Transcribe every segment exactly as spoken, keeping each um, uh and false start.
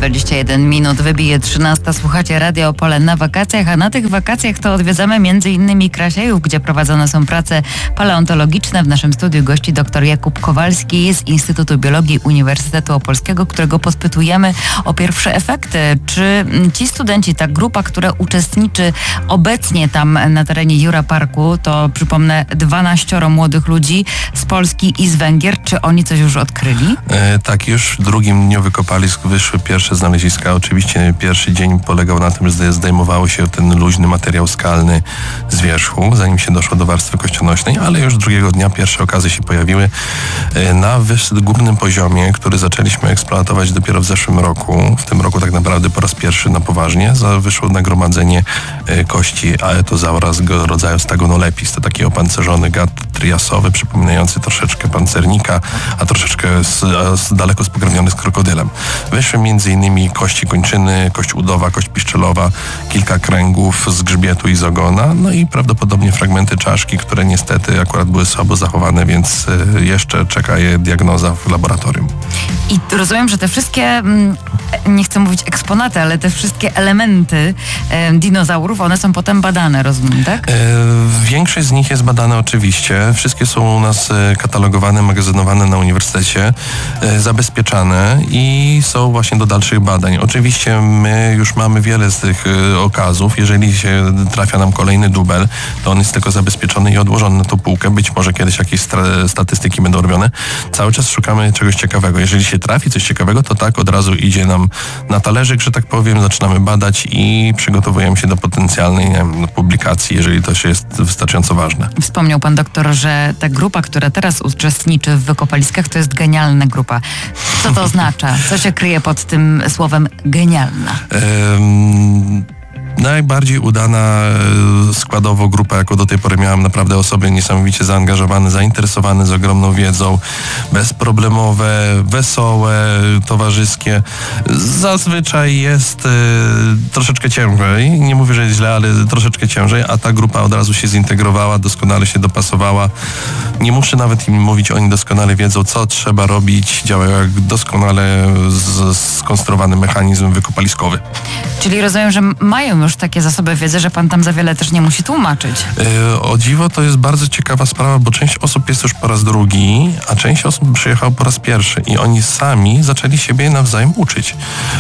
dwadzieścia jeden minut, wybije trzynasta. Słuchacie Radio Opole na wakacjach, a na tych wakacjach to odwiedzamy między innymi Krasiejów, gdzie prowadzone są prace paleontologiczne. W naszym studiu gości dr Jakub Kowalski z Instytutu Biologii Uniwersytetu Opolskiego, którego podpytujemy o pierwsze efekty. Czy ci studenci, ta grupa, która uczestniczy obecnie tam na terenie Jura Parku, to przypomnę dwanaścioro młodych ludzi z Polski i z Węgier, czy oni coś już odkryli? E, tak, już w drugim dniu wykopalisk wyszły pierwsze znaleziska. Oczywiście pierwszy dzień polegał na tym, że zdejmowało się ten luźny materiał skalny z wierzchu, zanim się doszło do warstwy kościonośnej, ale już drugiego dnia pierwsze okazy się pojawiły. E, na wyż- górnym poziomie, który zaczęliśmy eksploatować dopiero w zeszłym roku, w tym roku tak naprawdę po raz pierwszy na poważnie, za, wyszło nagromadzenie e, kości aetozaura z go rodzaju Stagonolepis. To taki opancerzony gad triasowy, przypominający troszeczkę pancernika, a troszeczkę z, a z daleko spokrewniony z krokodylem. Wyszły między innymi kości kończyny, kość udowa, kość piszczelowa, kilka kręgów z grzbietu i z ogona, no i prawdopodobnie fragmenty czaszki, które niestety akurat były słabo zachowane, więc jeszcze czeka je diagnoza w laboratorium. I rozumiem, że te wszystkie, nie chcę mówić eksponaty, ale te wszystkie elementy e, dinozaurów, one są potem badane, rozumiem, tak? E, większość z nich jest badana oczywiście. Wszystkie są u nas katalogowane, magazynowane na uniwersytecie, e, zabezpieczane i są właśnie do dalszych badań. Oczywiście my już mamy wiele z tych e, okazów. Jeżeli się trafia nam kolejny dubel, to on jest tylko zabezpieczony i odłożony na tą półkę. Być może kiedyś jakieś stra- statystyki będą robione. Cały czas szukamy czegoś ciekawego. Jeżeli się trafi coś ciekawego, to tak od razu idzie nam na talerzyk, że tak powiem, zaczynamy badać i przygotowujemy się do potencjalnej, nie wiem, publikacji, jeżeli to się jest wystarczająco ważne. Wspomniał pan doktor, że ta grupa, która teraz uczestniczy w wykopaliskach, to jest genialna grupa. Co to oznacza? Co się kryje pod tym słowem genialna? Um... Najbardziej udana składowo grupa, jaką do tej pory miałam. Naprawdę osoby niesamowicie zaangażowane, zainteresowane, z ogromną wiedzą, bezproblemowe, wesołe, towarzyskie. Zazwyczaj jest y, troszeczkę ciężej. Nie mówię, że jest źle, ale troszeczkę ciężej, a ta grupa od razu się zintegrowała, doskonale się dopasowała. Nie muszę nawet im mówić, oni doskonale wiedzą, co trzeba robić. Działają jak doskonale z, skonstruowany mechanizm wykopaliskowy. Czyli rozumiem, że mają już takie zasoby wiedzy, że pan tam za wiele też nie musi tłumaczyć. Yy, o dziwo, to jest bardzo ciekawa sprawa, bo część osób jest już po raz drugi, a część osób przyjechała po raz pierwszy i oni sami zaczęli siebie nawzajem uczyć.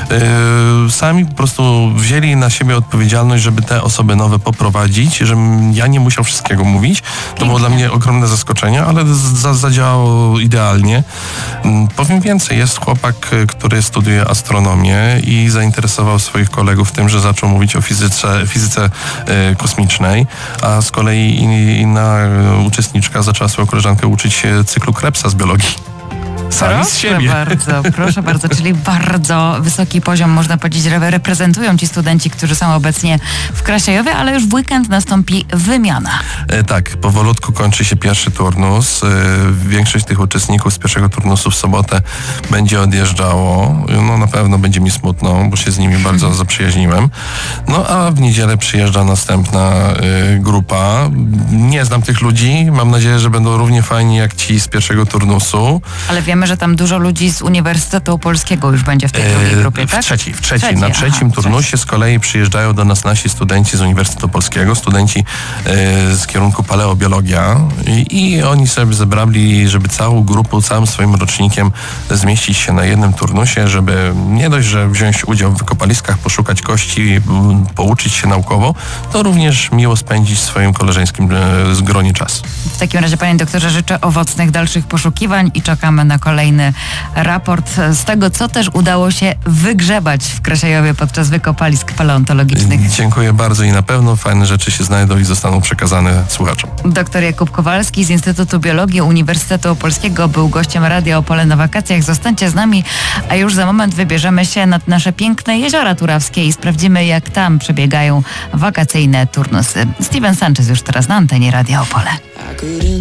Yy, sami po prostu wzięli na siebie odpowiedzialność, żeby te osoby nowe poprowadzić, żebym ja nie musiał wszystkiego mówić. To Pięknie. Było dla mnie ogromne zaskoczenie, ale za, zadziałało idealnie. Yy, powiem więcej, jest chłopak, który studiuje astronomię i zainteresował swoich kolegów tym, że zaczął mówić o fizyce, fizyce e, kosmicznej, a z kolei inna uczestniczka zaczęła swoją koleżankę uczyć się cyklu Krebsa z biologii. Sami z siebie. Proszę bardzo, proszę bardzo, czyli bardzo wysoki poziom, można powiedzieć, reprezentują ci studenci, którzy są obecnie w Krasiejowie, ale już w weekend nastąpi wymiana. E, tak, powolutku kończy się pierwszy turnus. E, większość tych uczestników z pierwszego turnusu w sobotę będzie odjeżdżało. No na pewno będzie mi smutno, bo się z nimi bardzo hmm. zaprzyjaźniłem. No a w niedzielę przyjeżdża następna e, grupa. Nie znam tych ludzi, mam nadzieję, że będą równie fajni jak ci z pierwszego turnusu. Ale wiemy, że tam dużo ludzi z Uniwersytetu Opolskiego już będzie w tej drugiej grupie, tak? W trzeciej, w trzeciej. Trzeci, na trzecim aha, turnusie trzeci. Z kolei przyjeżdżają do nas nasi studenci z Uniwersytetu Opolskiego, studenci e, z kierunku paleobiologia i, i oni sobie zebrali, żeby całą grupą, całym swoim rocznikiem zmieścić się na jednym turnusie, żeby nie dość, że wziąć udział w wykopaliskach, poszukać kości, pouczyć się naukowo, to również miło spędzić w swoim koleżeńskim e, gronie czas. W takim razie, panie doktorze, życzę owocnych dalszych poszukiwań i czekamy na kolejny raport z tego, co też udało się wygrzebać w Krasiejowie podczas wykopalisk paleontologicznych. Dziękuję bardzo i na pewno fajne rzeczy się znajdą i zostaną przekazane słuchaczom. Doktor Jakub Kowalski z Instytutu Biologii Uniwersytetu Opolskiego był gościem Radia Opole na wakacjach. Zostańcie z nami, a już za moment wybierzemy się nad nasze piękne jeziora turawskie i sprawdzimy, jak tam przebiegają wakacyjne turnusy. Steven Sanchez już teraz na antenie Radia Opole.